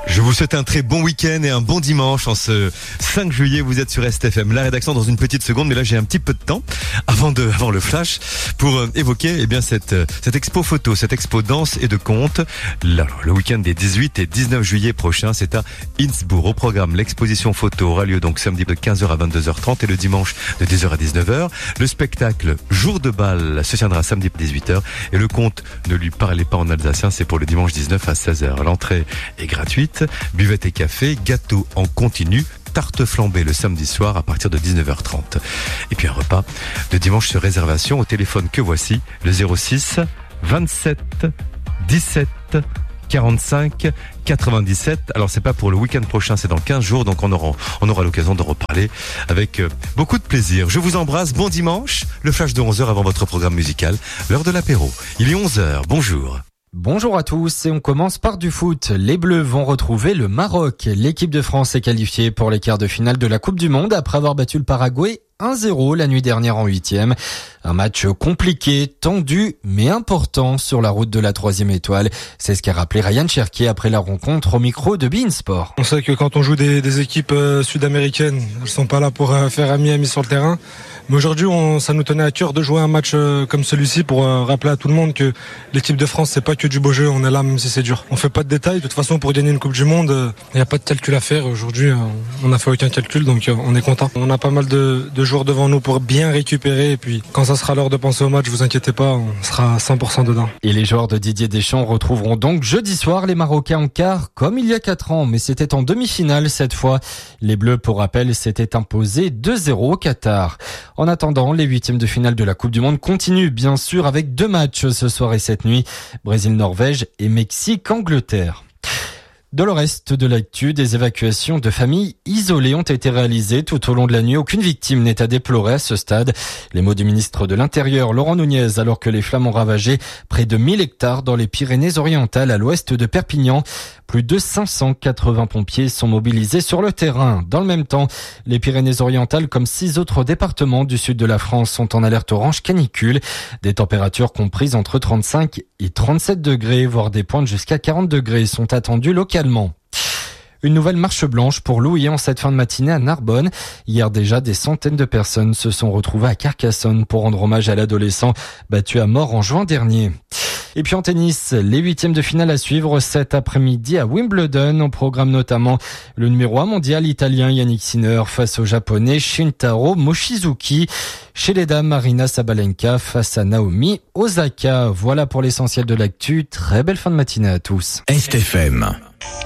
Je vous souhaite un très bon week-end et un bon dimanche en ce 5 juillet. Vous êtes sur STFM. La rédaction dans une petite seconde, mais là j'ai un petit peu de temps avant le flash pour évoquer cette expo photo, cette expo danse et de contes. Le week-end des 18 et 19 juillet prochains, c'est à Innsbruck. Au programme, l'exposition photo aura lieu donc samedi de 15h à 22h30 et le dimanche de 10h à 19h. Le spectacle Jour de bal se tiendra samedi à 18h et le conte Ne lui parlez pas en alsacien, c'est pour le dimanche 19 à 16h. L'entrée est gratuite. Buvette et café, gâteau en continu, tarte flambée le samedi soir à partir de 19h30. Et puis un repas de dimanche sur réservation au téléphone que voici, le 06 27 17 45 97. Alors c'est pas pour le week-end prochain, c'est dans 15 jours, donc on aura l'occasion de reparler avec beaucoup de plaisir. Je vous embrasse, bon dimanche. Le flash de 11h avant votre programme musical, l'heure de l'apéro. Il est 11h, bonjour. Bonjour à tous et on commence par du foot. Les Bleus vont retrouver le Maroc. L'équipe de France est qualifiée pour les quarts de finale de la Coupe du Monde après avoir battu le Paraguay 1-0 la nuit dernière en 8e. Un match compliqué, tendu, mais important sur la route de la 3e étoile. C'est ce qu'a rappelé Ryan Cherki après la rencontre au micro de beIN Sport. On sait que quand on joue des équipes sud-américaines, elles sont pas là pour faire ami sur le terrain. Mais aujourd'hui, ça nous tenait à cœur de jouer un match comme celui-ci pour rappeler à tout le monde que l'équipe de France, c'est pas que du beau jeu. On est là même si c'est dur. On fait pas de détails. De toute façon, pour gagner une Coupe du Monde, il n'y a pas de calcul à faire. Aujourd'hui, on n'a fait aucun calcul, donc on est content. On a pas mal de joueurs devant nous pour bien récupérer. Et puis, quand ça sera l'heure de penser au match, vous inquiétez pas, on sera 100% dedans. Et les joueurs de Didier Deschamps retrouveront donc jeudi soir les Marocains en quart, comme il y a 4 ans. Mais c'était en demi-finale cette fois. Les Bleus, pour rappel, s'étaient imposés 2-0 au Qatar. En attendant, les 8e de finale de la Coupe du Monde continuent bien sûr avec 2 matchs ce soir et cette nuit. Brésil-Norvège et Mexique-Angleterre. Dans le reste de l'actu, des évacuations de familles isolées ont été réalisées tout au long de la nuit. Aucune victime n'est à déplorer à ce stade. Les mots du ministre de l'Intérieur, Laurent Nunez, alors que les flammes ont ravagé près de 1000 hectares dans les Pyrénées-Orientales à l'ouest de Perpignan. Plus de 580 pompiers sont mobilisés sur le terrain. Dans le même temps, les Pyrénées-Orientales, comme 6 autres départements du sud de la France, sont en alerte orange canicule. Des températures comprises entre 35 et 37 degrés, voire des pointes jusqu'à 40 degrés sont attendues localement. Une nouvelle marche blanche pour Louis en cette fin de matinée à Narbonne. Hier déjà, des centaines de personnes se sont retrouvées à Carcassonne pour rendre hommage à l'adolescent battu à mort en juin dernier. Et puis en tennis, les 8e de finale à suivre cet après-midi à Wimbledon. Au programme notamment le numéro 1 mondial italien Yannick Sinner face au japonais Shintaro Mochizuki. Chez les dames, Marina Sabalenka face à Naomi Osaka. Voilà pour l'essentiel de l'actu. Très belle fin de matinée à tous. STFM.